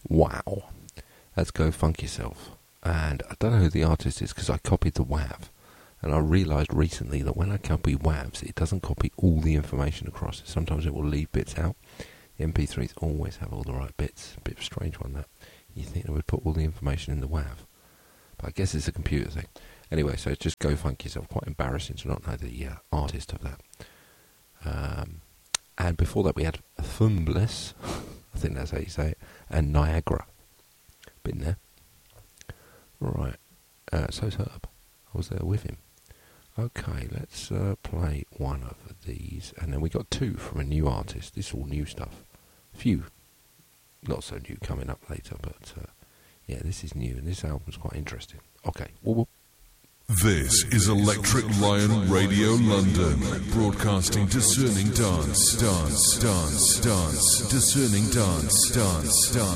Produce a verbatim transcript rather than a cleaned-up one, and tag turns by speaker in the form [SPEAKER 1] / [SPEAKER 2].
[SPEAKER 1] Wow. Let's Go Funk Yourself. And I don't know who the artist is because I copied the W A V. And I realised recently that when I copy W A Vs, it doesn't copy all the information across. Sometimes it will leave bits out. The M P threes always have all the right bits. A bit of a strange one, that. You think they would put all the information in the W A V. But I guess it's a computer thing. Anyway, so just Go Funk Yourself. Quite embarrassing to not know the uh, artist of that. Um, and before that we had Thumbless. I think that's how you say it. And Niagara. Been there. Right. Uh, so's Herb. I was there with him. Okay, let's uh, play one of these. And then we got two from a new artist. This is all new stuff. A few not so new coming up later, but uh, yeah, this is new. And this album's quite interesting. Okay. Well,
[SPEAKER 2] this is Electric Lion Radio London, broadcasting discerning dance, dance, dance, dance, discerning dance, dance, dance.